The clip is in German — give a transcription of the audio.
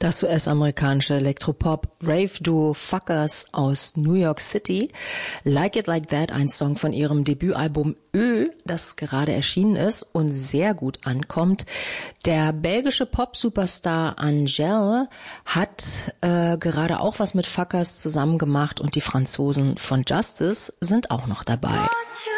Das US-amerikanische Elektropop-Rave-Duo Fuckers aus New York City. Like It Like That, ein Song von ihrem Debütalbum Ö, das gerade erschienen ist und sehr gut ankommt. Der belgische Pop-Superstar Angèle hat gerade auch was mit Fuckers zusammen gemacht und die Franzosen von Justice sind auch noch dabei.